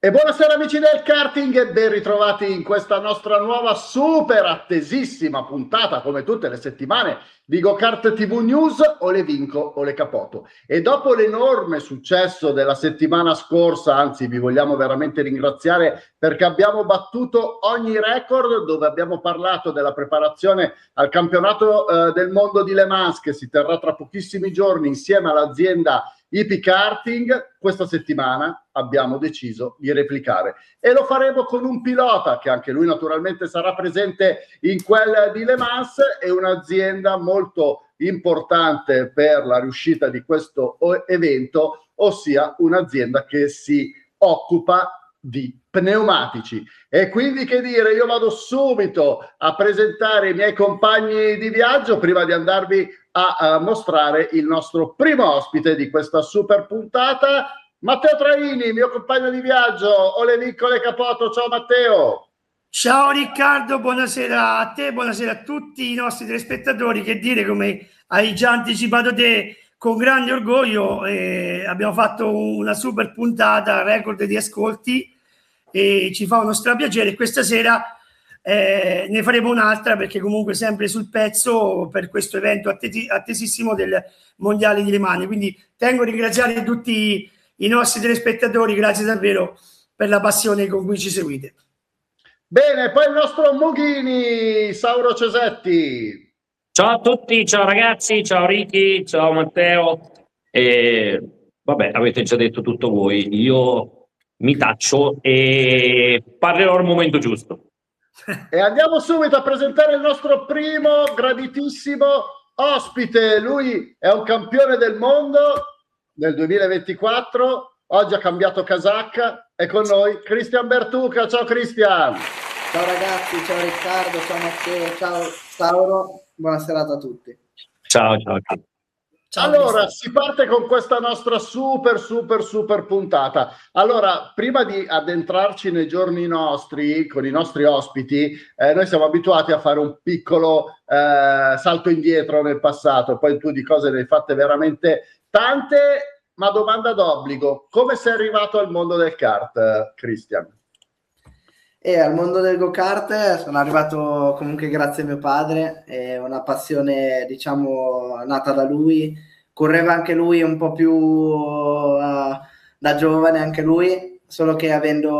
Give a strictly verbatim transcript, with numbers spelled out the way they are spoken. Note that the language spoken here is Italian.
E buonasera amici del karting e ben ritrovati in questa nostra nuova super attesissima puntata, come tutte le settimane, di GoKart T V News. O le vinco o le capoto. E dopo l'enorme successo della settimana scorsa, anzi vi vogliamo veramente ringraziare perché abbiamo battuto ogni record, dove abbiamo parlato della preparazione al campionato eh, del mondo di Le Mans, che si terrà tra pochissimi giorni insieme all'azienda I P Karting. Questa settimana abbiamo deciso di replicare e lo faremo con un pilota che anche lui naturalmente sarà presente in quel di Le Mans, e un'azienda molto importante per la riuscita di questo evento, ossia un'azienda che si occupa di pneumatici. E quindi che dire, io vado subito a presentare i miei compagni di viaggio prima di andarvi a, a mostrare il nostro primo ospite di questa super puntata, Matteo Traini, mio compagno di viaggio. Ole Viccole Capoto, ciao Matteo. Ciao Riccardo, buonasera a te, buonasera a tutti i nostri telespettatori. Che dire, come hai già anticipato te, con grande orgoglio eh, abbiamo fatto una super puntata, record di ascolti, e ci fa uno strapiacere. Questa sera eh, ne faremo un'altra, perché comunque sempre sul pezzo per questo evento attesissimo del Mondiale di Le Mans. Quindi tengo a ringraziare tutti i nostri telespettatori, grazie davvero per la passione con cui ci seguite. Bene, poi il nostro Mughini, Sauro Cesetti. Ciao a tutti, ciao ragazzi, ciao Ricky, ciao Matteo. E, vabbè, avete già detto tutto voi, io mi taccio e parlerò al momento giusto. E andiamo subito a presentare il nostro primo graditissimo ospite. Lui è un campione del mondo nel duemilaventiquattro, oggi ha cambiato casacca, è con noi Cristian Bertuca. Ciao Cristian. Ciao ragazzi, ciao Riccardo, ciao Matteo, ciao Sauro, buona serata a tutti. Ciao, ciao. Ciao, allora, si parte con questa nostra super, super, super puntata. Allora, prima di addentrarci nei giorni nostri, con i nostri ospiti, eh, noi siamo abituati a fare un piccolo eh, salto indietro nel passato. Poi tu di cose ne hai fatte veramente tante, ma domanda d'obbligo: come sei arrivato al mondo del kart, Cristian? E al mondo del go-kart sono arrivato comunque grazie a mio padre, è una passione diciamo nata da lui, correva anche lui un po' più uh, da giovane anche lui, solo che avendo